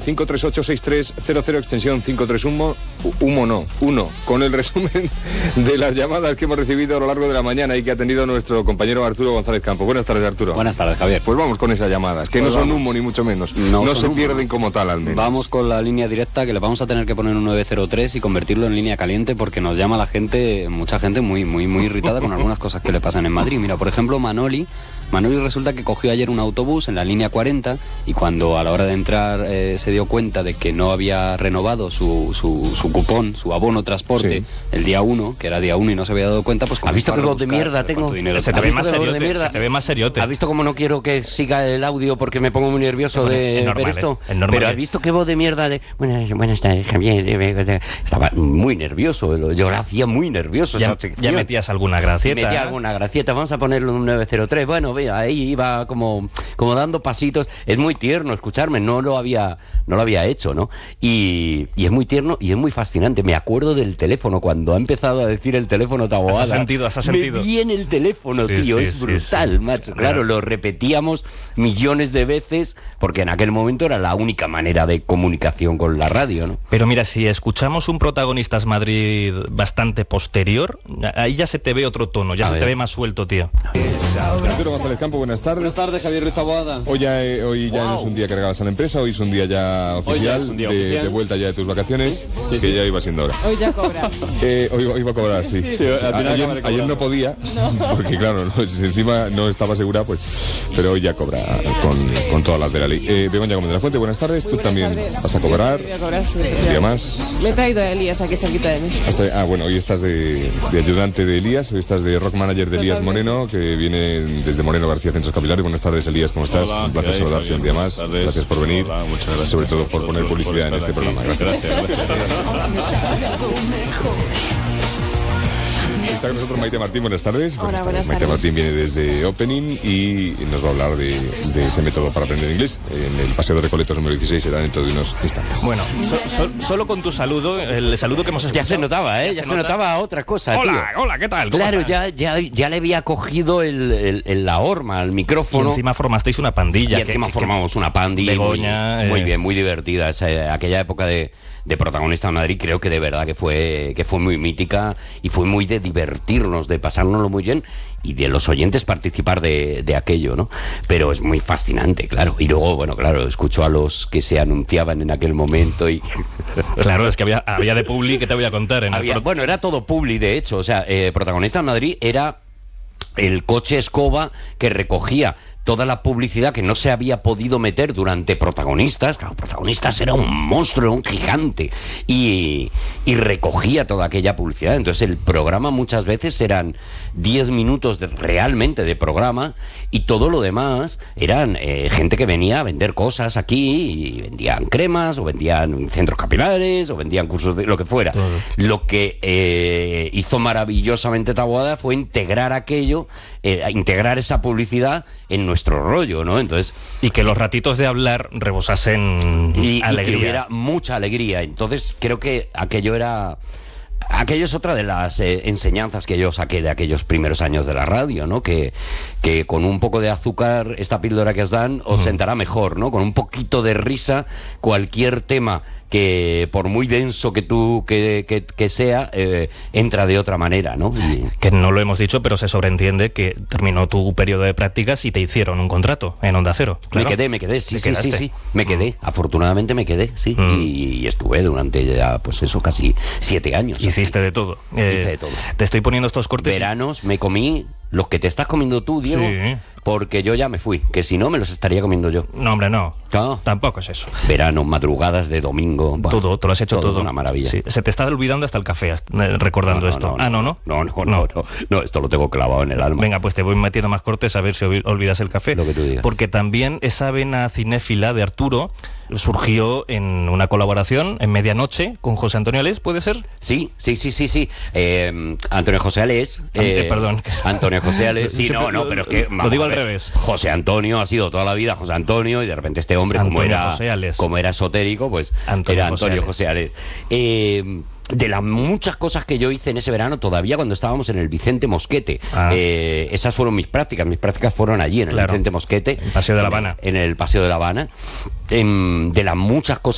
538-6300, extensión 531, con el resumen de las llamadas que hemos recibido a lo largo de la mañana y que ha atendido nuestro compañero Arturo González Campos. Buenas tardes, Arturo. Buenas tardes, Javier. Pues vamos con esas llamadas, que pues no son humo ni mucho menos. No se pierden como tal, al menos. Vamos con la línea directa, que le vamos a tener que poner un 903 y convertirlo en línea caliente, porque nos llama la gente, mucha gente muy irritada con algunas cosas que le pasan en Madrid. Mira, por ejemplo, Manoli resulta que cogió ayer un autobús en la línea 40 y cuando a la hora de entrar se dio cuenta de que no había renovado su cupón, su abono transporte, el día 1, que era día 1 y no se había dado cuenta, pues... ¿Has visto qué voz de mierda tengo? Se te ve más seriote. ¿Has visto cómo no quiero que siga el audio porque me pongo muy nervioso de ver esto? Pero ¿has visto qué voz de mierda de... Buenas tardes, Javier. Estaba muy nervioso, yo lo hacía muy nervioso. ¿Ya metías alguna gracieta? Metía alguna gracieta, vamos a ponerlo en un 903. Bueno, ahí iba como dando pasitos. Es muy tierno escucharme, no lo había hecho, ¿no? Y es muy tierno y es muy fascinante. Me acuerdo del teléfono, cuando ha empezado a decir el teléfono Taboada. ¿Has sentido? Me vi en el teléfono, tío, es brutal, macho. Claro, lo repetíamos millones de veces, porque en aquel momento era la única manera de comunicación con la radio, ¿no? Pero mira, si escuchamos un Protagonistas Madrid bastante posterior, ahí ya se te ve otro tono, ya se te ve más suelto, tío. Arturo González Campos, buenas tardes. Buenas tardes, Javier Ruiz Taboada. Hoy ya no es un día que regalas a la empresa, hoy es un día ya oficial, de vuelta ya de tus vacaciones, que ya iba siendo hora. Hoy ya cobra. Hoy va a cobrar, sí. Ayer no podía, porque claro, encima no estaba segura, pues, pero hoy ya cobra con todas las de la ley. Begoña Gómez de la Fuente, buenas tardes. Tú también vas a cobrar. Voy a cobrar, sí. Un día más. Me he traído a Elías aquí cerquita de mí. Bueno, hoy estás de ayudante de Elías, hoy estás de rock manager de Elías Moreno, que viene desde Moreno García Centros Capitales. Buenas tardes, Elías, ¿cómo estás? Hola, un placer saludarte un día más. Gracias por venir. Hola, muchas gracias. Sobre todo por poner publicidad en este programa. Gracias. Está con nosotros Maite Martín, buenas tardes. Hola, buenas tardes. Maite Martín viene desde Opening y nos va a hablar de ese método para aprender inglés. En el Paseo de Recoletos número 16 será dentro de unos instantes. Bueno, solo con tu saludo, el saludo que hemos escuchado... Ya se notaba, ya se notaba otra cosa, Hola, tío. hola, ¿qué tal? ¿Cómo Claro, estás? ya le había cogido la horma al micrófono. Y encima formasteis una pandilla. Y encima formamos una pandilla. Begoña... Muy bien, muy divertida. Aquella época de Protagonista en Madrid, creo que de verdad que fue muy mítica y fue muy de divertirnos, de pasárnoslo muy bien y de los oyentes participar de aquello, ¿no? Pero es muy fascinante, claro. Y luego, bueno, claro, escucho a los que se anunciaban en aquel momento y... Claro, es que había de publi que te voy a contar. Bueno, era todo publi, de hecho. O sea, Protagonista en Madrid era el coche escoba que recogía toda la publicidad que no se había podido meter durante Protagonistas. Claro, Protagonistas era un monstruo, un gigante, y recogía toda aquella publicidad. Entonces el programa muchas veces eran 10 minutos realmente de programa, y todo lo demás eran gente que venía a vender cosas aquí, y vendían cremas, o vendían centros capilares, o vendían cursos de lo que fuera. Todo. Lo que hizo maravillosamente Taboada fue integrar aquello, integrar esa publicidad en nuestro rollo, ¿no? Entonces, y que los ratitos de hablar rebosasen alegría. Y que hubiera mucha alegría. Entonces creo que aquello es otra de las enseñanzas que yo saqué de aquellos primeros años de la radio, ¿no? Que con un poco de azúcar, esta píldora que os dan, os sentará mejor, ¿no? Con un poquito de risa, cualquier tema que por muy denso que sea, entra de otra manera, ¿no? Que no lo hemos dicho, pero se sobreentiende que terminó tu periodo de prácticas y te hicieron un contrato en Onda Cero. Claro. Me quedé, sí. Me quedé, afortunadamente me quedé, sí. Y estuve durante ya, pues eso, casi 7 años. Hiciste de todo. Hice de todo. Te estoy poniendo estos cortes. Veranos me comí los que te estás comiendo tú, Diego. Sí. Porque yo ya me fui, que si no me los estaría comiendo yo. No, hombre, no. ¿No? Tampoco es eso. Verano, madrugadas de domingo. Todo, te lo has hecho todo. Una maravilla. Sí. Se te está olvidando hasta el café recordando esto. No, esto lo tengo clavado en el alma. Venga, pues te voy metiendo más cortes a ver si olvidas el café. Lo que tú digas. Porque también esa vena cinéfila de Arturo surgió en una colaboración en Medianoche con José Antonio Alés, ¿puede ser? Sí. Antonio José Alés. Perdón. Antonio José Alés. Sí, pero es que... Lo digo al revés. José Antonio ha sido toda la vida José Antonio, y de repente este hombre, como era esotérico, pues era Antonio José Alés. De las muchas cosas que yo hice en ese verano, todavía cuando estábamos en el Vicente Mosquete, esas fueron mis prácticas fueron allí en el Vicente Mosquete, en el Paseo de La Habana. En el Paseo de La Habana. De las muchas cosas